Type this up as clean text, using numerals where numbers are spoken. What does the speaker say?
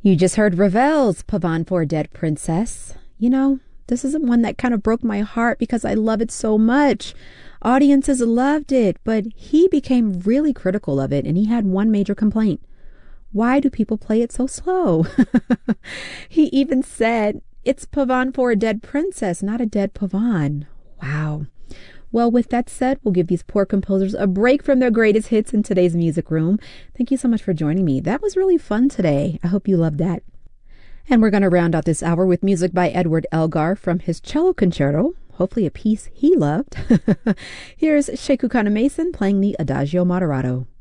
You just heard Ravel's Pavane for a Dead Princess. You know, this is one that kind of broke my heart because I love it so much. Audiences loved it, but he became really critical of it, and he had one major complaint. Why do people play it so slow? He even said, it's Pavane for a dead princess, not a dead Pavane. Wow. Well, with that said, we'll give these poor composers a break from their greatest hits in today's music room. Thank you so much for joining me. That was really fun today. I hope you loved that. And we're going to round out this hour with music by Edward Elgar from his cello concerto, hopefully a piece he loved. Here's Sheku Kana Mason playing the Adagio Moderato.